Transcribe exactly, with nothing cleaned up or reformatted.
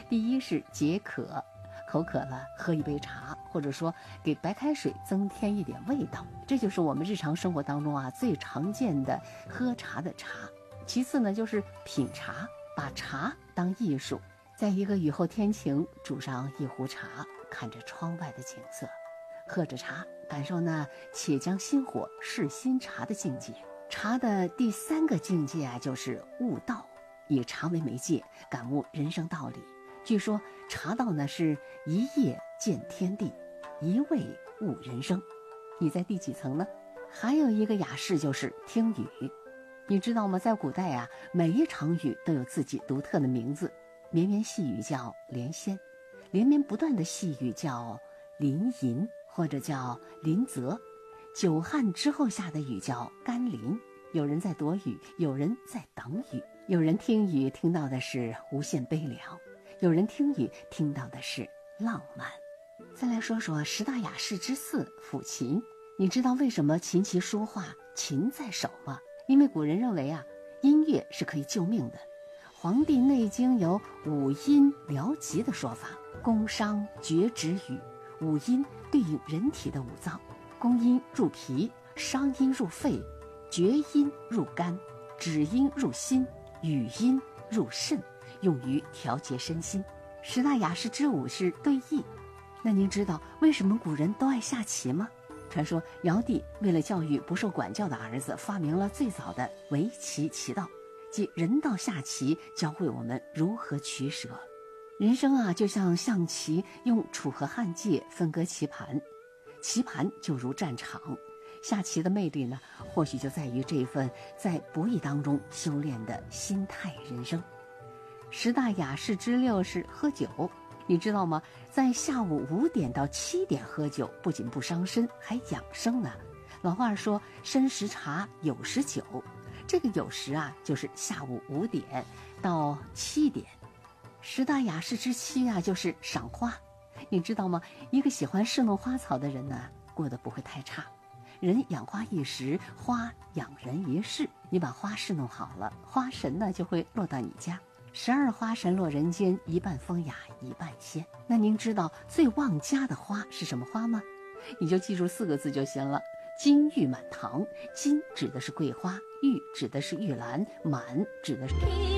第一是解渴，口渴了喝一杯茶，或者说给白开水增添一点味道，这就是我们日常生活当中啊最常见的喝茶的茶。其次呢就是品茶，把茶当艺术，在一个雨后天晴，煮上一壶茶，看着窗外的景色，喝着茶，感受那且将心火试新茶的境界。茶的第三个境界啊就是悟道，以茶为媒介，感悟人生道理。据说茶道呢是一夜见天地，一味悟人生。你在第几层呢？还有一个雅士就是听雨。你知道吗？在古代啊，每一场雨都有自己独特的名字。绵绵细雨叫连仙，连绵不断的细雨叫淋吟，或者叫淋泽。久旱之后下的雨叫甘霖。有人在躲雨，有人在等雨。有人听雨听到的是无限悲凉，有人听雨听到的是浪漫。再来说说十大雅士之四，抚琴。你知道为什么琴棋书画琴在手吗？因为古人认为啊，音乐是可以救命的。《黄帝内经》有五音疗疾的说法，宫商角徵羽。五音对应人体的五脏，宫音入脾，商音入肺，角音入肝，止音入心，羽音入肾，用于调节身心。十大雅士之五是对弈。那您知道为什么古人都爱下棋吗？传说尧帝为了教育不受管教的儿子，发明了最早的围棋棋道，即人道下棋，教会我们如何取舍。人生啊，就像象棋用楚河汉界分割棋盘，棋盘就如战场。下棋的魅力呢，或许就在于这份在博弈当中修炼的心态人生。十大雅士之六是喝酒。你知道吗？在下午五点到七点喝酒，不仅不伤身，还养生呢。老话说申时茶，酉时酒。这个酉时啊，就是下午五点到七点。十大雅士之七啊，就是赏花。你知道吗？一个喜欢侍弄花草的人呢，过得不会太差。人养花一时，花养人一世。你把花侍弄好了，花神呢就会落到你家。十二花神落人间，一半风雅，一半仙。那您知道最旺家的花是什么花吗？你就记住四个字就行了：金玉满堂。金指的是桂花，玉指的是玉兰，满指的是